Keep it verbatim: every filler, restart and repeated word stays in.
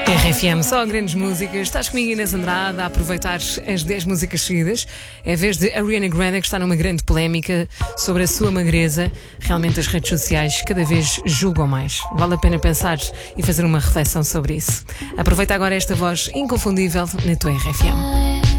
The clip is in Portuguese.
R F M, só grandes músicas. Estás comigo, Inês Andrade, a aproveitar as dez músicas seguidas. É a vez de Ariana Grande, que está numa grande polémica sobre a sua magreza. Realmente as redes sociais cada vez julgam mais. Vale a pena pensar e fazer uma reflexão sobre isso. Aproveita agora esta voz inconfundível na tua R F M.